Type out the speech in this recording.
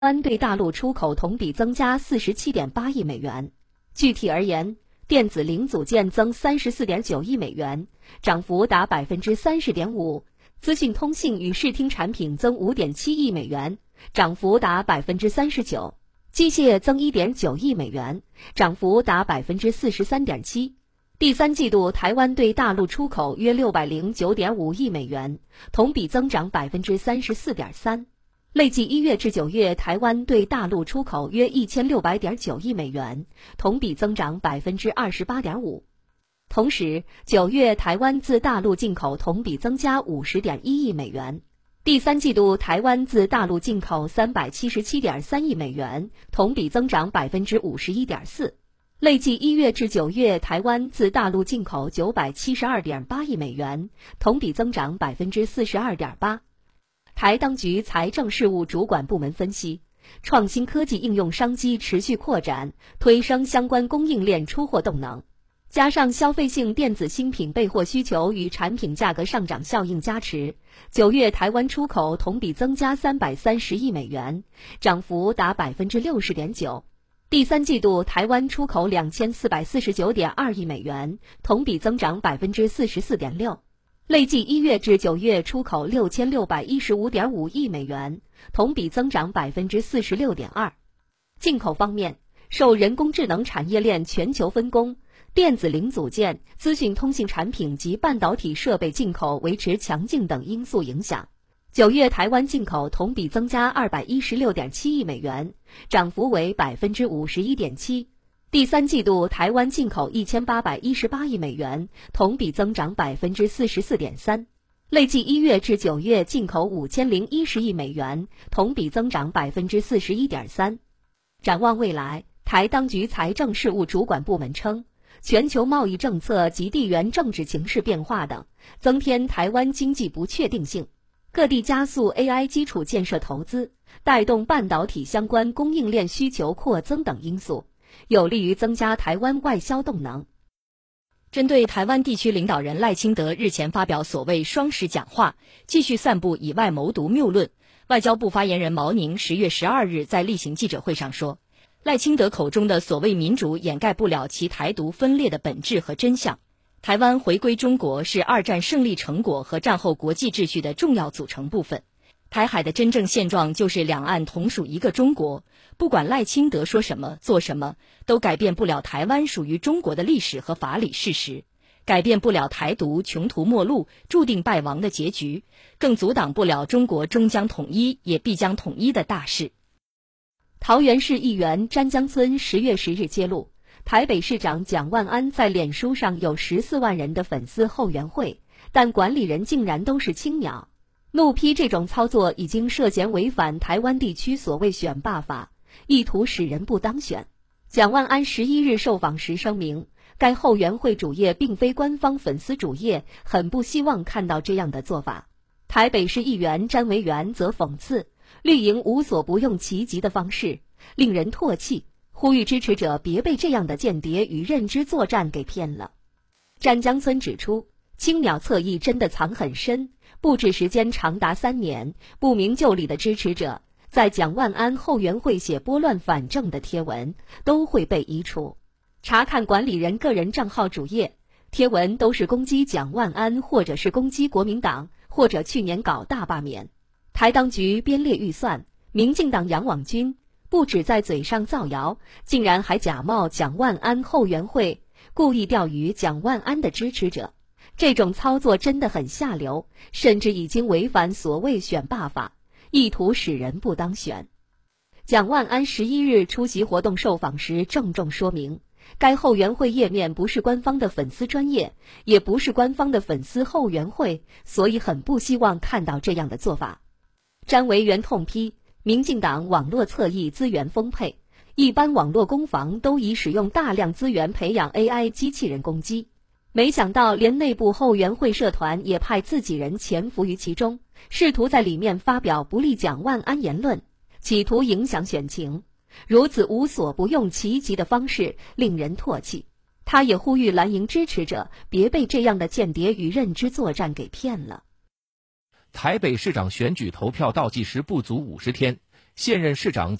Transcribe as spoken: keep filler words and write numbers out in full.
湾对大陆出口同比增加 四十七点八亿美元。具体而言，电子零组件增 三十四点九亿美元，涨幅达 百分之三十点五； 资讯通信与视听产品增 五点七亿美元，涨幅达 百分之三十九； 机械增 一点九亿美元，涨幅达 百分之四十三点七。第三季度台湾对大陆出口约 六百零九点五亿美元，同比增长 百分之三十四点三。累计一月至九月，台湾对大陆出口约 一千六百点九亿美元，同比增长 百分之二十八点五。同时，九月台湾自大陆进口同比增加 五十点一亿美元。第三季度台湾自大陆进口 三百七十七点三亿美元，同比增长 百分之五十一点四。累计一月至九月，台湾自大陆进口 九百七十二点八亿美元，同比增长 百分之四十二点八。台当局财政事务主管部门分析，创新科技应用商机持续扩展，推升相关供应链出货动能。加上消费性电子新品备货需求与产品价格上涨效应加持，九月台湾出口同比增加三百三十亿美元，涨幅达 百分之六十点九。第三季度台湾出口 两千四百四十九点二亿美元，同比增长 百分之四十四点六。累计一月至九月出口 六千六百一十五点五亿美元，同比增长 百分之四十六点二。进口方面，受人工智能产业链全球分工、电子零组件、资讯通信产品及半导体设备进口维持强劲等因素影响，九月台湾进口同比增加 二百一十六点七亿美元，涨幅为 百分之五十一点七。第三季度台湾进口一千八百一十八亿美元，同比增长 百分之四十四点三。累计一月至九月进口五千零一十亿美元，同比增长 百分之四十一点三。展望未来，台当局财政事务主管部门称，全球贸易政策及地缘政治情势变化等，增添台湾经济不确定性。各地加速 A I 基础建设投资，带动半导体相关供应链需求扩增等因素，有利于增加台湾外销动能。 针对台湾地区领导人赖清德日前发表所谓双十讲话，继续散布以外谋独谬论，外交部发言人毛宁十月十二日在例行记者会上说，赖清德口中的所谓民主掩盖不了其台独分裂的本质和真相。台湾回归中国是二战胜利成果和战后国际秩序的重要组成部分。台海的真正现状就是两岸同属一个中国，不管赖清德说什么做什么，都改变不了台湾属于中国的历史和法理事实，改变不了台独穷途末路注定败亡的结局，更阻挡不了中国终将统一也必将统一的大势。 桃园市议员詹江村十月十日揭露，台北市长蒋万安在脸书上有十四万人的粉丝后援会，但管理人竟然都是青鸟。怒批这种操作已经涉嫌违反台湾地区所谓选罢法，意图使人不当选。蒋万安十一日受访时声明，该后援会主页并非官方粉丝主页，很不希望看到这样的做法。台北市议员詹维元则讽刺，绿营无所不用其极的方式，令人唾弃，呼吁支持者别被这样的间谍与认知作战给骗了。詹江村指出，青鸟侧翼真的藏很深，布置时间长达三年，不明就里的支持者在蒋万安后援会写拨乱反正的贴文都会被移除。查看管理人个人账号主页，贴文都是攻击蒋万安，或者是攻击国民党，或者去年搞大罢免。台当局编列预算，民进党杨网军不止在嘴上造谣，竟然还假冒蒋万安后援会，故意钓鱼蒋万安的支持者。这种操作真的很下流，甚至已经违反所谓选罢法，意图使人不当选。蒋万安十一日出席活动受访时郑重说明，该后援会页面不是官方的粉丝专页，也不是官方的粉丝后援会，所以很不希望看到这样的做法。詹维元痛批，民进党网络侧翼资源丰沛，一般网络攻防都已使用大量资源培养 A I 机器人攻击。没想到连内部后援会社团也派自己人潜伏于其中，试图在里面发表不利蒋万安言论，企图影响选情。如此无所不用其极的方式令人唾弃。他也呼吁蓝营支持者别被这样的间谍与认知作战给骗了。 台北市长选举投票倒计时不足五十天， 现任市长